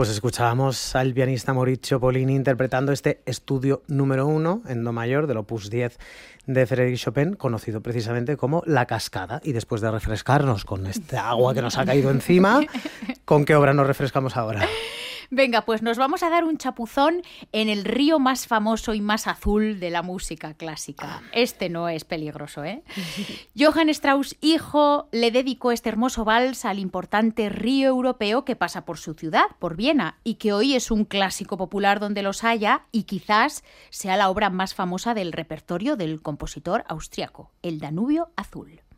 Pues escuchábamos al pianista Maurizio Pollini interpretando este estudio número 1 en do mayor del Opus 10 de Frédéric Chopin, conocido precisamente como La Cascada. Y después de refrescarnos con este agua que nos ha caído encima, ¿con qué obra nos refrescamos ahora? Venga, pues nos vamos a dar un chapuzón en el río más famoso y más azul de la música clásica. Este no es peligroso, ¿eh? Johann Strauss, hijo, le dedicó este hermoso vals al importante río europeo que pasa por su ciudad, por Viena, y que hoy es un clásico popular donde los haya y quizás sea la obra más famosa del repertorio del compositor austriaco, el Danubio Azul.